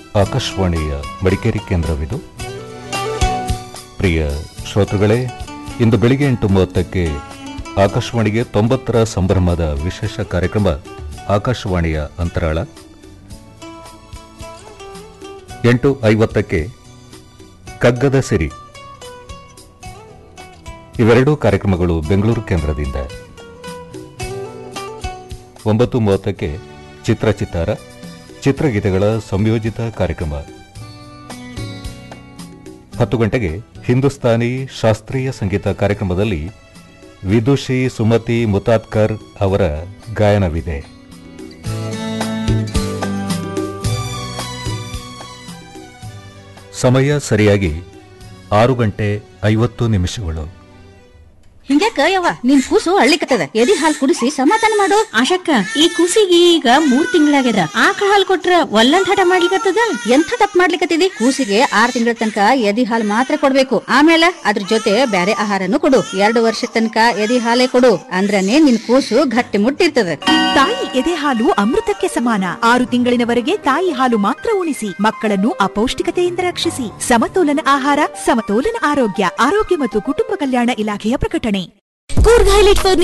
ಆಕಾಶವಾಣಿಯ ಮಡಿಕೇರಿ ಕೇಂದ್ರವಿದು. ಪ್ರಿಯ ಶ್ರೋತೃಗಳೇ, ಇಂದು ಬೆಳಿಗ್ಗೆ 8:30ಕ್ಕೆ ಆಕಾಶವಾಣಿಗೆ 90ರ ಸಂಭ್ರಮದ ವಿಶೇಷ ಕಾರ್ಯಕ್ರಮ ಆಕಾಶವಾಣಿಯ ಅಂತರಾಳ. 8:50ಕ್ಕೆ ಕಗ್ಗದ ಸಿರಿ. ಇವೆರಡೂ ಕಾರ್ಯಕ್ರಮಗಳು ಬೆಂಗಳೂರು ಕೇಂದ್ರದಿಂದ. 9:30ಕ್ಕೆ ಚಿತ್ರಚಿತ್ತಾರ, ಚಿತ್ರಗೀತೆಗಳ ಸಂಯೋಜಿತ ಕಾರ್ಯಕ್ರಮ. 10 ಗಂಟೆಗೆ ಹಿಂದೂಸ್ತಾನಿ ಶಾಸ್ತ್ರೀಯ ಸಂಗೀತ ಕಾರ್ಯಕ್ರಮದಲ್ಲಿ ವಿದುಷಿ ಸುಮತಿ ಮುತಾತ್ಕರ್ ಅವರ ಗಾಯನವಿದೆ. ಸಮಯ ಸರಿಯಾಗಿ 6:50. ಹಿಂಗ್ಯಾಕ ಯವ್ವ ನಿನ್ ಕೂಸು ಅಳ್ಳಿಕತ್ತದ? ಎದಿ ಹಾಲ್ ಕುಡಿಸಿ ಸಮಾಧಾನ ಮಾಡು. ಆಶಕ್ಕ, ಈ ಕೂಸಿಗೆ ಈಗ 3 ತಿಂಗಳಾಗ್ಯದ. ಆಕಳ ಹಾಲ್ ಕೊಟ್ರ ಒಲ್ಲಂದ್ ಹಠ ಮಾಡ್ಲಿಕತ್ತದ. ಎಂಥ ತಪ್ಪು ಮಾಡ್ಲಿಕತ್ತಿದಿ? ಕೂಸಿಗೆ 6 ತಿಂಗಳ ತನಕ ಎದಿ ಹಾಲ್ ಮಾತ್ರ ಕೊಡ್ಬೇಕು. ಆಮೇಲೆ ಅದ್ರ ಜೊತೆ ಬ್ಯಾರೆ ಆಹಾರನು ಕೊಡು. 2 ವರ್ಷ ತನಕ ಎದಿ ಹಾಲೇ ಕೊಡು. ಅಂದ್ರನೇ ನಿನ್ ಕೂಸು ಗಟ್ಟಿ ಮುಟ್ಟಿರ್ತದ. ತಾಯಿ ಎದೆ ಹಾಲು ಅಮೃತಕ್ಕೆ ಸಮಾನ. 6 ತಿಂಗಳಿನವರೆಗೆ ತಾಯಿ ಹಾಲು ಮಾತ್ರ ಉಣಿಸಿ. ಮಕ್ಕಳನ್ನು ಅಪೌಷ್ಟಿಕತೆಯಿಂದ ರಕ್ಷಿಸಿ. ಸಮತೋಲನ ಆಹಾರ, ಸಮತೋಲನ ಆರೋಗ್ಯ. ಆರೋಗ್ಯ ಮತ್ತು ಕುಟುಂಬ ಕಲ್ಯಾಣ ಇಲಾಖೆಯ ಪ್ರಕಟಣೆ. ಕೂರ್ಗ್ ಹೈಲೈಟ್